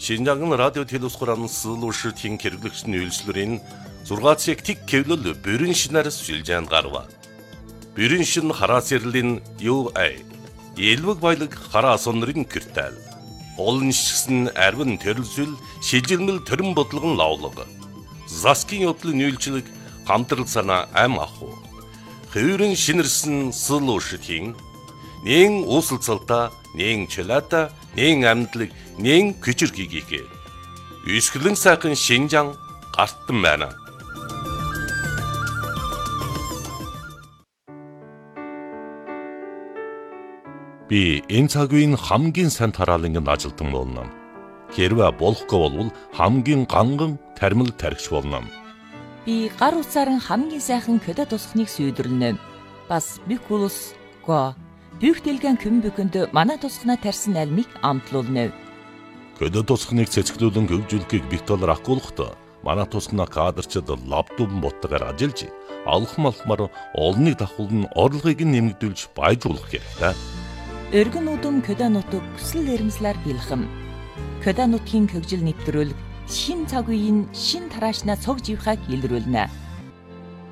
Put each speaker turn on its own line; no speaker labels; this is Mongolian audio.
Шинжаан радио телевизхоран сылуушийн хэрэглэгчний үйлчлэрийн 6 тэг кевлэл бүрэн шинээр сүлжээнд гарва. Бүрэн шин хараас ярлийн UA Элвэг баялаг хараа сонрын киртэл. Олон шигсэн арвин төрөлсөл шилжилмэл төрөн бодлогон лавлага. Заскин явдлын үйлчлэг хамтрал санаа ам аху. Хөвөрөн шинэрсэн сылуушийн нэн усалцалта, нэн челата, нэн амдлаг, нэн küçürгийгээ. Үсгэлэн сайхан Шинжаан гартан байна. Би энэ цаг үеийн хамгийн сайн тараалангийн ажилтан болно. Хэрвээ болохгүй бол хамгийн ганган тармил тархич болно.
Би гар утсаар хамгийн сайхан көдө тусахныг сүйдэрлэнэ. Бас бикулус го Büyük дэлгэн Kümbükөнд манай тусахнаа тарьсан альмыг амтлуулна.
Көдө тусахныг цэцгэлүүлэн хөгжүүлэхийг битэлэр ахгуулахдаа манай тусахнаа кадрчид лаптоп боттогоор ажиллаж алхмалхмаар олныг давхуулн орлогыг нэмэгдүүлж баяжуулах хэрэгтэй.
Өргөн удам көдө нутаг бүсэл эрмслэр бэлхэм. Көдө нутгийн хөгжил нэвтрүүлэг шин цаг үеийн шин тараашнаа цог живхаг илрүүлнэ.